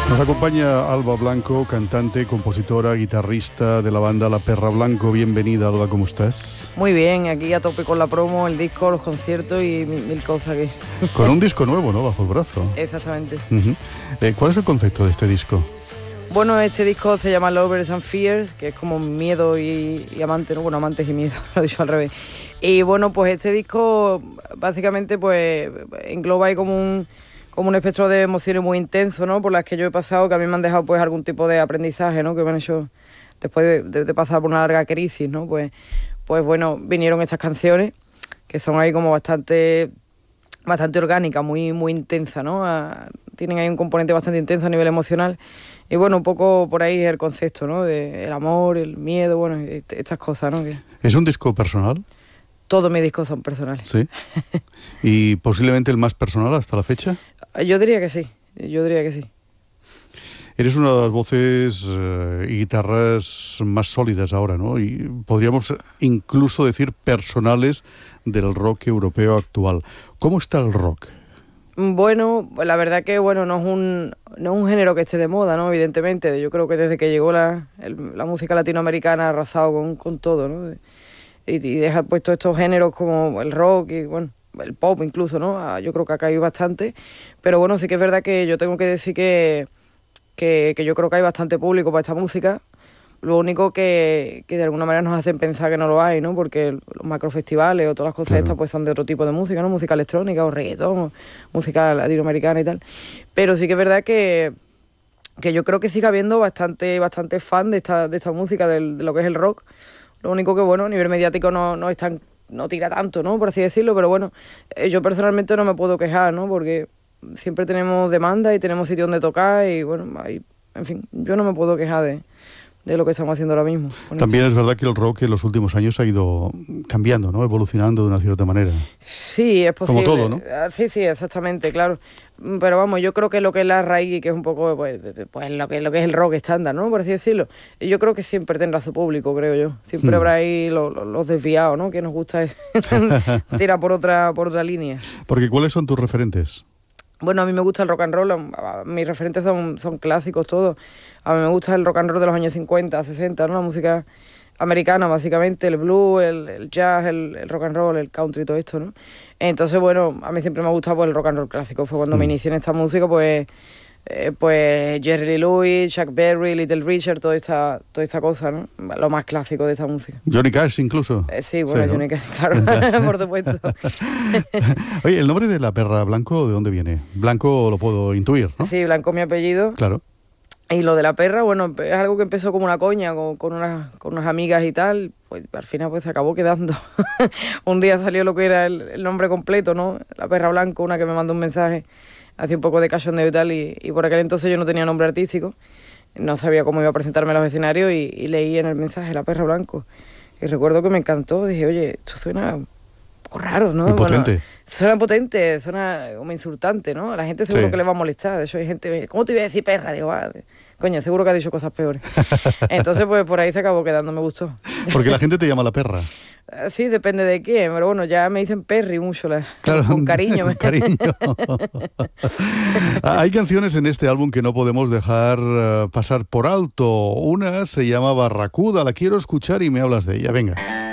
Nos acompaña Alba Blanco, cantante, compositora, guitarrista de la banda La Perra Blanco. Bienvenida, Alba, ¿cómo estás? Muy bien, aquí a tope con la promo, el disco, los conciertos y mil cosas aquí. Con un disco nuevo, ¿no?, bajo el brazo. Exactamente. ¿Cuál es el concepto de este disco? Bueno, este disco se llama Lovers and Fears, que es como miedo y amante, ¿no? Bueno, amantes y miedo, lo he dicho al revés. Y bueno, pues este disco básicamente pues engloba ahí como un espectro de emociones muy intenso, ¿no? Por las que yo he pasado, que a mí me han dejado pues algún tipo de aprendizaje, ¿no? Que me han hecho después de pasar por una larga crisis, ¿no? Pues bueno, vinieron estas canciones que son ahí como bastante orgánicas, muy intensas, ¿no? Tienen ahí un componente bastante intenso a nivel emocional. Y bueno, un poco por ahí el concepto, ¿no? De el amor, el miedo, bueno, estas cosas, ¿no? ¿Es un disco personal? Todos mis discos son personales. Sí. ¿Y posiblemente el más personal hasta la fecha? Yo diría que sí. Eres una de las voces y guitarras más sólidas ahora, ¿no? Y podríamos incluso decir personales del rock europeo actual. ¿Cómo está el rock? Bueno, la verdad que bueno, no es un género que esté de moda, ¿no? Evidentemente. Yo creo que desde que llegó la música latinoamericana ha arrasado con todo, ¿no? Y deja puesto estos géneros como el rock y bueno, el pop incluso, ¿no? Yo creo que ha caído bastante. Pero bueno, sí que es verdad que yo tengo que decir que yo creo que hay bastante público para esta música. Lo único que de alguna manera nos hacen pensar que no lo hay, ¿no? Porque los macrofestivales o todas las cosas estas pues son de otro tipo de música, ¿no? Música electrónica o reggaetón o música latinoamericana y tal. Pero sí que es verdad que yo creo que sigue habiendo bastante fan de esta música, de lo que es el rock. Lo único que, bueno, a nivel mediático no tira tanto, ¿no? Por así decirlo, pero bueno, yo personalmente no me puedo quejar, ¿no? Porque siempre tenemos demanda y tenemos sitio donde tocar y bueno, en fin, yo no me puedo quejar de lo que estamos haciendo ahora mismo. También es verdad que el rock en los últimos años ha ido cambiando, ¿no? Evolucionando de una cierta manera. Sí, es posible. Como todo, ¿no? Sí, exactamente, claro. Pero vamos, yo creo que lo que es la raíz, que es un poco pues lo que es el rock estándar, ¿no? Por así decirlo. Yo creo que siempre tendrá su público, creo yo. Siempre habrá ahí los desviados, ¿no? Que nos gusta tirar por otra línea. Porque ¿cuáles son tus referentes? Bueno, a mí me gusta el rock and roll, mis referentes son clásicos todos. A mí me gusta el rock and roll de los años 50, 60, ¿no? La música americana, básicamente, el blues, el jazz, el rock and roll, el country, todo esto, ¿no? Entonces, bueno, a mí siempre me ha gustado pues, el rock and roll clásico. Fue cuando me inicié en esta música, pues Jerry Lee Lewis, Chuck Berry, Little Richard, toda esta cosa, ¿no? Lo más clásico de esta música. Johnny Cash incluso. Sí, bueno, sí, ¿no? Johnny Cash, claro, por supuesto. Oye, ¿el nombre de La Perra Blanco de dónde viene? Blanco lo puedo intuir, ¿no? Sí, Blanco mi apellido. Claro. Y lo de la perra, bueno, es algo que empezó como una coña con unas amigas y tal, pues al final pues se acabó quedando. Un día salió lo que era el nombre completo, ¿no? La Perra Blanco, una que me mandó un mensaje, hacía un poco de cachondeo y tal, y por aquel entonces yo no tenía nombre artístico, no sabía cómo iba a presentarme a los escenarios y leí en el mensaje La Perra Blanco. Y recuerdo que me encantó, dije, oye, esto suena un poco raro, ¿no? Muy potente. Bueno, suena potente, suena como insultante, ¿no? A la gente seguro que le va a molestar. De hecho, hay gente, ¿cómo te iba a decir perra? Digo, coño, seguro que ha dicho cosas peores. Entonces, pues por ahí se acabó quedando, me gustó. Porque la gente te llama La Perra. Sí, depende de quién, pero bueno, ya me dicen Perry mucho, claro, con cariño. Con cariño. Hay canciones en este álbum que no podemos dejar pasar por alto. Una se llama Barracuda, la quiero escuchar y me hablas de ella, venga.